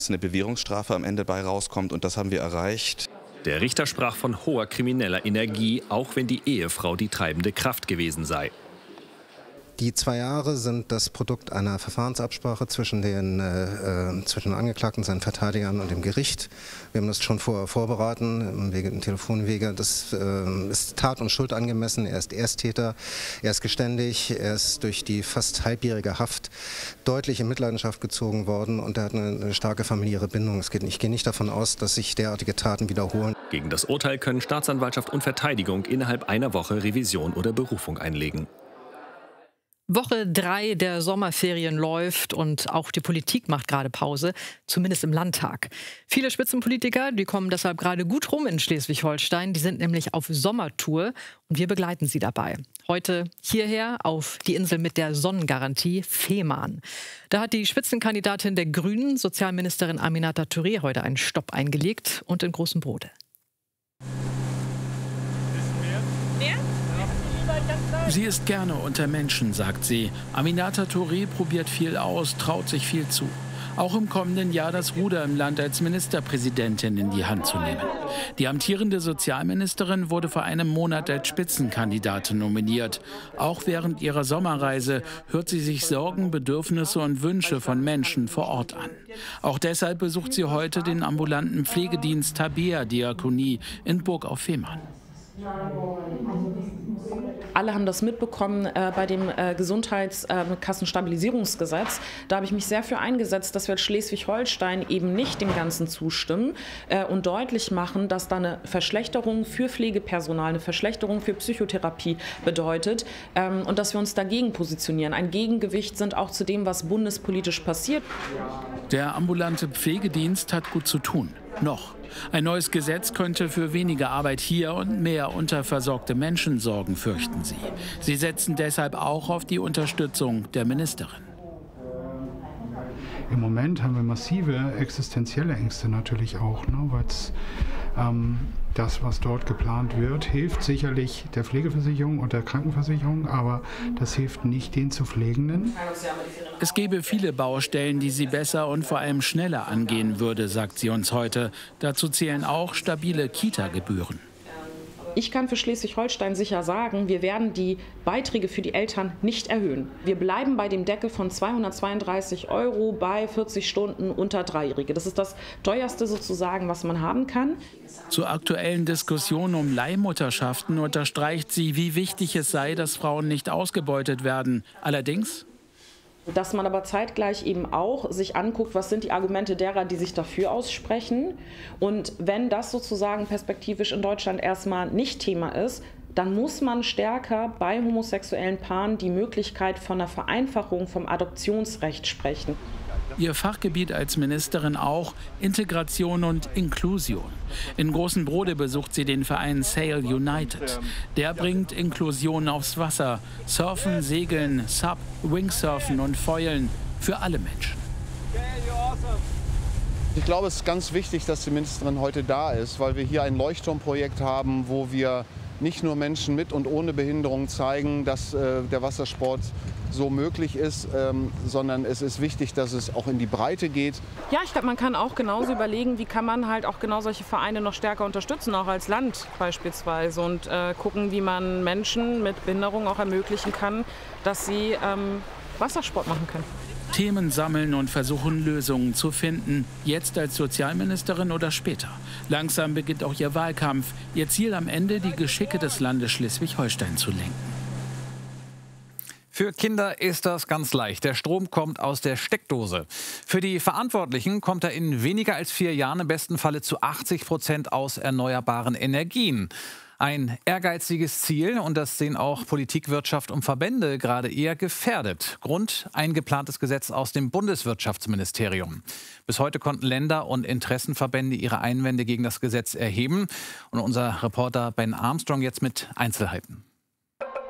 dass eine Bewährungsstrafe am Ende bei rauskommt, und das haben wir erreicht. Der Richter sprach von hoher krimineller Energie, auch wenn die Ehefrau die treibende Kraft gewesen sei. Die 2 Jahre sind das Produkt einer Verfahrensabsprache zwischen zwischen Angeklagten, seinen Verteidigern und dem Gericht. Wir haben das schon vorher vorbereitet, im Telefonwege. Das ist Tat und Schuld angemessen. Er ist Ersttäter, er ist geständig, er ist durch die fast halbjährige Haft deutlich in Mitleidenschaft gezogen worden und er hat eine starke familiäre Bindung. Ich gehe nicht davon aus, dass sich derartige Taten wiederholen. Gegen das Urteil können Staatsanwaltschaft und Verteidigung innerhalb einer Woche Revision oder Berufung einlegen. Woche 3 der Sommerferien läuft und auch die Politik macht gerade Pause, zumindest im Landtag. Viele Spitzenpolitiker, die kommen deshalb gerade gut rum in Schleswig-Holstein. Die sind nämlich auf Sommertour und wir begleiten sie dabei. Heute hierher auf die Insel mit der Sonnengarantie Fehmarn. Da hat die Spitzenkandidatin der Grünen, Sozialministerin Aminata Touré, heute einen Stopp eingelegt und in großem Brote. Sie ist gerne unter Menschen, sagt sie. Aminata Touré probiert viel aus, traut sich viel zu. Auch im kommenden Jahr das Ruder im Land als Ministerpräsidentin in die Hand zu nehmen. Die amtierende Sozialministerin wurde vor einem Monat als Spitzenkandidatin nominiert. Auch während ihrer Sommerreise hört sie sich Sorgen, Bedürfnisse und Wünsche von Menschen vor Ort an. Auch deshalb besucht sie heute den ambulanten Pflegedienst Tabea-Diakonie in Burg auf Fehmarn. Alle haben das mitbekommen bei dem Gesundheitskassenstabilisierungsgesetz. Da habe ich mich sehr für eingesetzt, dass wir als Schleswig-Holstein eben nicht dem Ganzen zustimmen und deutlich machen, dass da eine Verschlechterung für Pflegepersonal, eine Verschlechterung für Psychotherapie bedeutet und dass wir uns dagegen positionieren. Ein Gegengewicht sind auch zu dem, was bundespolitisch passiert. Der ambulante Pflegedienst hat gut zu tun. Noch. Ein neues Gesetz könnte für weniger Arbeit hier und mehr unterversorgte Menschen sorgen, fürchten sie. Sie setzen deshalb auch auf die Unterstützung der Ministerin. Im Moment haben wir massive existenzielle Ängste natürlich auch, ne, weil das, was dort geplant wird, hilft sicherlich der Pflegeversicherung und der Krankenversicherung, aber das hilft nicht den zu Pflegenden. Es gäbe viele Baustellen, die sie besser und vor allem schneller angehen würde, sagt sie uns heute. Dazu zählen auch stabile Kita-Gebühren. Ich kann für Schleswig-Holstein sicher sagen, wir werden die Beiträge für die Eltern nicht erhöhen. Wir bleiben bei dem Deckel von 232 € bei 40 Stunden unter Dreijährige. Das ist das teuerste sozusagen, was man haben kann. Zur aktuellen Diskussion um Leihmutterschaften unterstreicht sie, wie wichtig es sei, dass Frauen nicht ausgebeutet werden. Allerdings, dass man aber zeitgleich eben auch sich anguckt, was sind die Argumente derer, die sich dafür aussprechen. Und wenn das sozusagen perspektivisch in Deutschland erstmal nicht Thema ist, dann muss man stärker bei homosexuellen Paaren die Möglichkeit von einer Vereinfachung vom Adoptionsrecht sprechen. Ihr Fachgebiet als Ministerin auch Integration und Inklusion. In Großen Brode besucht sie den Verein Sail United. Der bringt Inklusion aufs Wasser. Surfen, Segeln, Sub, Wingsurfen und Foilen für alle Menschen. Ich glaube, es ist ganz wichtig, dass die Ministerin heute da ist, weil wir hier ein Leuchtturmprojekt haben, wo wir nicht nur Menschen mit und ohne Behinderung zeigen, dass der Wassersport so möglich ist, sondern es ist wichtig, dass es auch in die Breite geht. Ja, ich glaube, man kann auch genauso überlegen, wie kann man halt auch genau solche Vereine noch stärker unterstützen, auch als Land beispielsweise, und gucken, wie man Menschen mit Behinderung auch ermöglichen kann, dass sie Wassersport machen können. Themen sammeln und versuchen, Lösungen zu finden. Jetzt als Sozialministerin oder später. Langsam beginnt auch ihr Wahlkampf. Ihr Ziel am Ende, die Geschicke des Landes Schleswig-Holstein zu lenken. Für Kinder ist das ganz leicht. Der Strom kommt aus der Steckdose. Für die Verantwortlichen kommt er in weniger als 4 Jahren im besten Falle zu 80% aus erneuerbaren Energien. Ein ehrgeiziges Ziel, und das sehen auch Politik, Wirtschaft und Verbände gerade eher gefährdet. Grund: ein geplantes Gesetz aus dem Bundeswirtschaftsministerium. Bis heute konnten Länder und Interessenverbände ihre Einwände gegen das Gesetz erheben. Und unser Reporter Ben Armstrong jetzt mit Einzelheiten.